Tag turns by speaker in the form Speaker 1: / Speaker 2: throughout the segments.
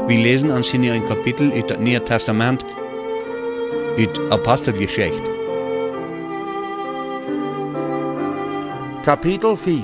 Speaker 1: Wir lesen ons hier een Kapitel uit het Nieuwe Testament, uit Apostelgeschichte.
Speaker 2: Kapitel 5.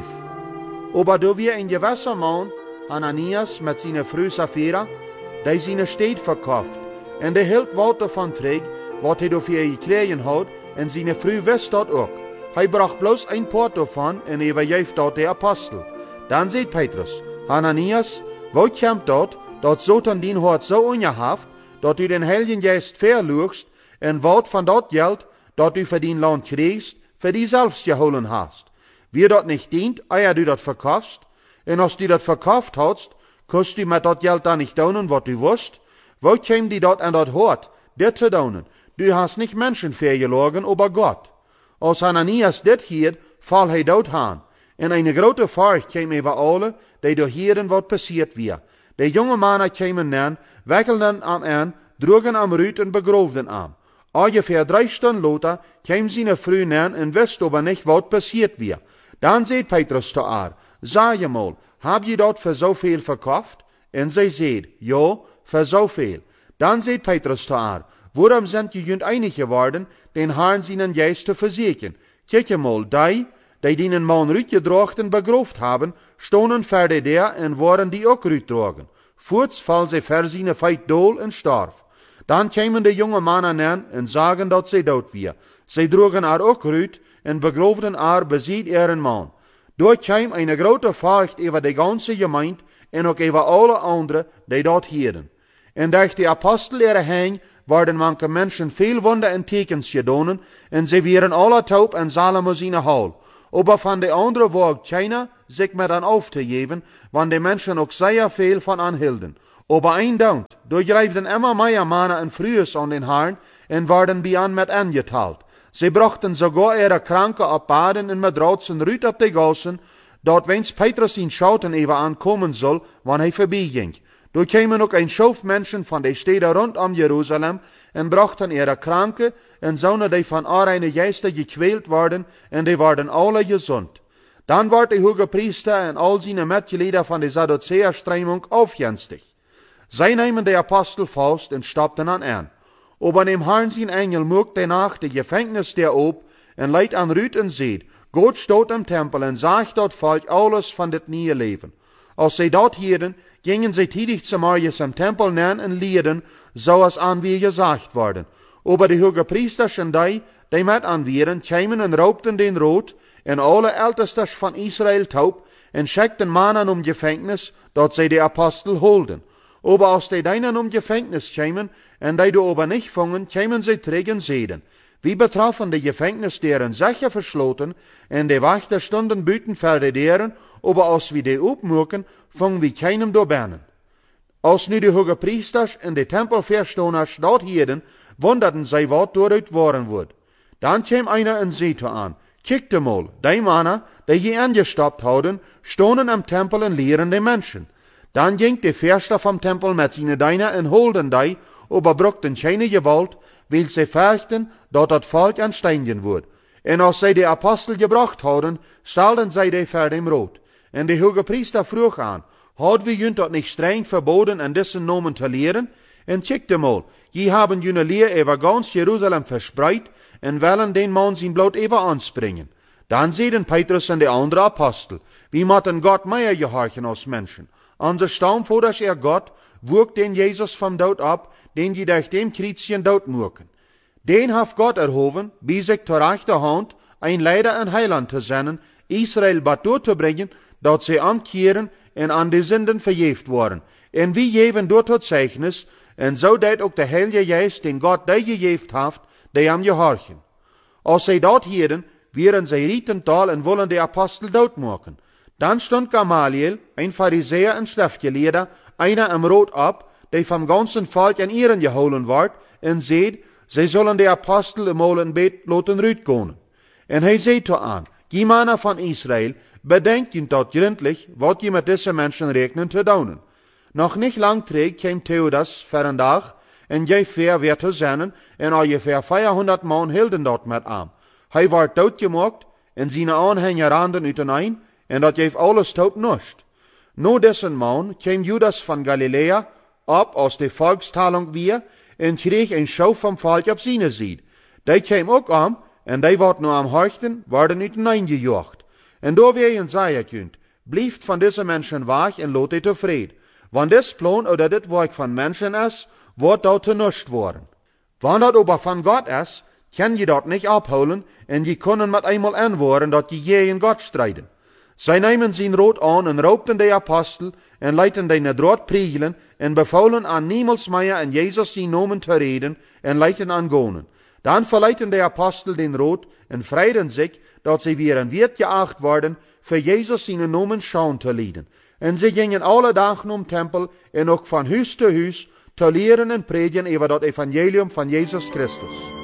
Speaker 2: Aber da wir ein gewisser Mann, Ananias, mit seiner Frau Sapphira, die seine Stadt verkauft, und der hielt wat davon trägt, wat hij dafür gekregen hat, und seine Frau wist dat ook. Hij bracht bloß ein Port davon, und übergeeft dat der Apostel. Dann sagt Petrus, Ananias, wat kommt dat Satan din hart so ungehaft, dat du den Heiligen Geist verlugst, en wat van dat Geld, dat du für din Land kriegst, für die selbst geholen hast. Wie dat nicht dient, eer du dat verkaufst, en als du dat verkauft hast, kannst du mit dat Geld dann nicht doen wat du wusst, wo käm die dat an dat hart, dit te doen? Du hast nicht Menschen vergelogen, aber Gott. Als Ananias dit hier, fall hij dood aan, en eine grote Furcht käm über alle, die door hieren wat passiert wie. De jonge mannen kwamen nen, wekkelden am aan, droegen am Rüt en begroofden am. Ungefähr 3 Stunden later kwam seine Frau nen en wist aber nicht, wat passiert wie. Dann sagt Petrus zu haar, sag je mal, hab je dat für so viel verkauft? En zij sagt, ja, für so viel. Dann sagt Petrus zu haar, warum sind je junt einig geworden, den Herrn seinen Geist zu versichern? Kijk mal, die den Mann Rüt gedrocht en begrooft haben, stonden verder der en waren die ook Rüt drogen. Voorts val zij ver seine Feit dool en starf. Dan kwamen de jonge mannen aan en zagen dat zij dood wie. Zij drogen haar ook Rüt en begroofden haar bezit ihren Mann. Door kwam eine grote Furcht über de ganze Gemeinde en ook über alle anderen, die dort hielden. En durch die Apostel ihre Hang werden manche Menschen veel Wunder en Tekens gedonen, en sie wären alle taub en Salomo seine Hall. Aber von de anderen wagt keiner, sich mehr dann aufzugeben, wann die Menschen auch sehr viel von anhielden. Aber ein Dank, durchgreiften immer mehr Männer und Frühes an den Herrn, en werden bian mit angeteilt. Sie brachten sogar ihre Kranke auf Baden en mit Ratsen Rüt auf die Gassen, dort wenn's Petrus ihn schauten eben ankommen soll, wann er vorbeiging. Da kämen auch ein Schuf Menschen von den Städten rund um Jerusalem en brachten ihre Kranke en zonen die von eine Geister gequält worden en die waren alle gesund. Dann ward der hoge Priester en all seine Mitglieder von der Sadduzäer-Strömung aufjenstig. Sie nehmen der Apostel Faust en stapten an. Aber dem Herrn sein Engel mögt danach die Gefängnis der ob en leidt an Rüt en seht, Gott steht im Tempel en sagt dort Volk alles von det nie Leben. Als sie dort hielden, gingen sie tätig zu Marius im Tempel nen en lieden, so als an wie gesagt worden. Aber die hoge Priesters en die met anwieren, kämen en raubten den Rot, en alle Ältestes von Israel taub, en schickten Mannen Gefängnis, dort sie die Apostel holden. Aber als die deinen Gefängnis kämen, en die du aber nicht fangen, kämen sie trägen Seden. Wie betroffen die Gefängnis deren sicher verschloten, en die Wächter stunden büten für deren, aber als wir die opmuken, fangen wir keinem do bernen. Als nu die hoge Priesters en die Tempelverstonders dort hielden, wunderten sie, wat dooruit worden wordt. Dan kwam einer en zei aan, kijk mal, die mannen, die je angestoppt houden, stonden am Tempel en lehren die Menschen. Dan ging de Verster vom Tempel met seine Deiner en holden die, aber brugten keine Gewalt, weil sie fürchten, dat dat Volk an Steinigen wird. En als sie die Apostel gebracht hadden, stelden sie die vor dem Rot. En de hoge Priester vroeg aan, had wir junt dat nicht streng verboten, an dessen Namen zu lehren? En checkte mal, je haben jene Lehr über ganz Jerusalem verspreit, en wollen den Mann sein Blut über anspringen. Dann sehen Petrus und die andere Apostel, wie matten Gott mehr gehorchen als Menschen. Unser Stammvorders Gott, wog den Jesus vom Tod ab, den die durch dem Kreuzchen Tod muken. Den hat Gott erhoben, wie sich zur rechten Hand ein Leider en Heiland zu senden, Israel bad durchzubringen, dat sie ankehren en an die Sünden verjeft worden. En wie jeven door tot Zeichnis, en so dat ook de Heilige Geist, den Gott die gejeft haft, die am gehorchen. Als sie dort hielden, wären sie rietental en wollen die Apostel doodmaken. Dann stond Gamaliel, ein Pharisäer en Schriftgelehrter, einer am Rot ab, der vom ganzen Volk an ihren geholen ward, en seht, sie sollen die Apostel im Molen bet loten rüt gehen. En hij seht an, die Männer von Israel, bedenkt ihn dort gründlich, wat je mit diese Menschen regnen zu daunen. Noch nicht lang trägt kam Theudas für einen Tag, en ungefähr weer zu sennen, en ungefähr 400 Mann hielden dort mit am. Hij ward doodgemaakt, en seine Anhänger randen uitenein, en dat geeft alles tot nust. No dessen Mann kam Judas von Galiläa, op als de volkstalung weer en kreeg een schouw van volk op zijn zijde. Die kwam ook om en die wordt nu am Hochten, worden uiteengejocht. En door weer je zeggen kunt, blijft van deze mensen weg en laat het tevreden. Want dit plan oder dit werk van mensen is, wordt dat te nust worden. Wanneer dat aber van God is, kan je dat niet abholen en je kunnen met eenmaal aanwoorden dat je tegen God strijden. Zij nemen zijn rood aan en roopten de apostel en leiden die naar rood priegelen en bevolen aan niemals meer in Jezus zijn namen te reden en leiden aan gonen. Dan verleiden de apostel den rood en vreiden zich dat ze weer een weert geacht worden voor Jezus zijn namen schauen te leiden. En ze gingen alle dagen om tempel en ook van huis te huis te leren en predigen over dat evangelium van Jezus Christus.